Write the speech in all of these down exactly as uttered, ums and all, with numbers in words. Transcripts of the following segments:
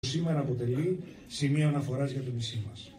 σήμερα αποτελεί σημείο αναφοράς για το νησί μας.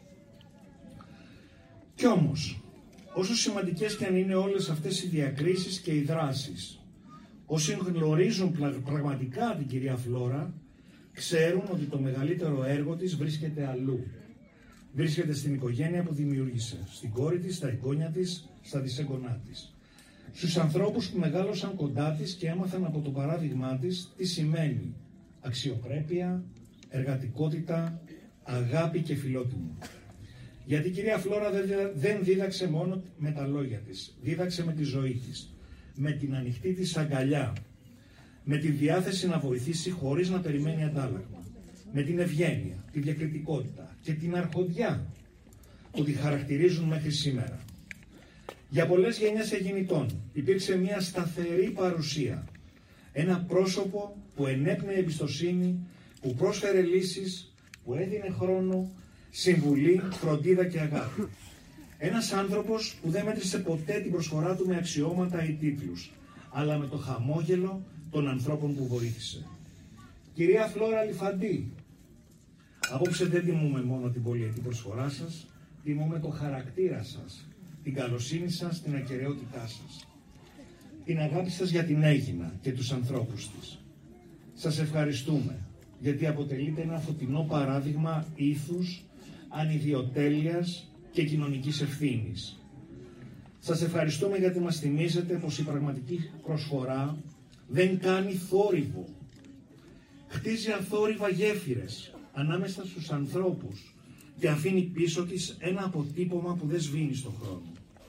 Κι όμως, όσο σημαντικές και αν είναι όλες αυτές οι διακρίσεις και οι δράσεις, όσοι γνωρίζουν πραγματικά την κυρία Φλόρα, ξέρουν ότι το μεγαλύτερο έργο της βρίσκεται αλλού. Βρίσκεται στην οικογένεια που δημιούργησε, στην κόρη της, στα εγγόνια της, στα δισέγγονά της. Στους ανθρώπους που μεγάλωσαν κοντά της και έμαθαν από το παράδειγμά της τι σημαίνει αξιοπρέπεια, εργατικότητα, αγάπη και φιλότιμο. Γιατί η κυρία Φλόρα δεν δίδαξε μόνο με τα λόγια της, δίδαξε με τη ζωή της, με την ανοιχτή της αγκαλιά, με τη διάθεση να βοηθήσει χωρίς να περιμένει αντάλλαγμα, με την ευγένεια, τη διακριτικότητα και την αρχοντιά που τη χαρακτηρίζουν μέχρι σήμερα. Για πολλές γενιές εγινητών υπήρξε μια σταθερή παρουσία, ένα πρόσωπο που ενέπνεε εμπιστοσύνη, που πρόσφερε λύσεις, που έδινε χρόνο, συμβουλή, φροντίδα και αγάπη. Ένας άνθρωπος που δεν μέτρησε ποτέ την προσφορά του με αξιώματα ή τίτλους, αλλά με το χαμόγελο των ανθρώπων που βοήθησε. Κυρία Φλόρα Αλιφαντή, απόψε δεν τιμούμε μόνο την πολυετή προσφορά σας, τιμούμε το χαρακτήρα σας, την καλοσύνη σας, την ακεραιότητά σας, την αγάπη σας για την Αίγινα και τους ανθρώπους της. Σας ευχαριστούμε, γιατί αποτελείτε ένα φωτεινό παράδειγμα ήθους, ανιδιοτέλειας και κοινωνικής ευθύνης. Σας ευχαριστούμε γιατί μας θυμίζετε πως η πραγματική προσφορά δεν κάνει θόρυβο. Χτίζει αθόρυβα γέφυρες ανάμεσα στους ανθρώπους και αφήνει πίσω της ένα αποτύπωμα που δεν σβήνει στον χρόνο.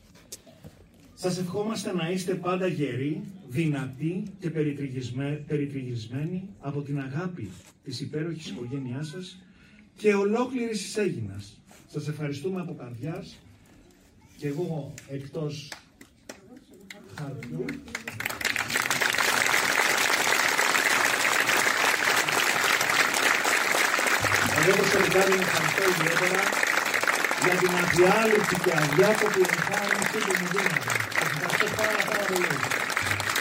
Σας ευχόμαστε να είστε πάντα γεροί, δυνατοί και περιτριγισμένοι από την αγάπη της υπέροχης οικογένειάς σας και ολόκληρης της Αίγινας. Σας ευχαριστούμε από καρδιάς και εγώ εκτός χαρτιού. Εγώ προσωπικά την ευχαριστώ ιδιαίτερα για την αδιάλειπτη και αδιάκοπη εμφάνιση που μου δίνετε. Σας ευχαριστώ πάρα πάρα πολύ.